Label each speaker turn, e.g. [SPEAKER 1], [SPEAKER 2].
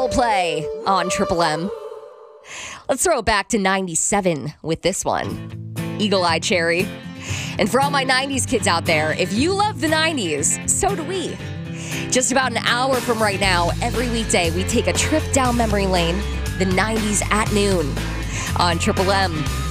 [SPEAKER 1] Coldplay on Triple M. Let's throw it back to 97 with this one. Eagle Eye Cherry. And for all my 90s kids out there, if you love the 90s, so do we. Just about an hour from right now, every weekday, we take a trip down memory lane, the 90s at noon on Triple M.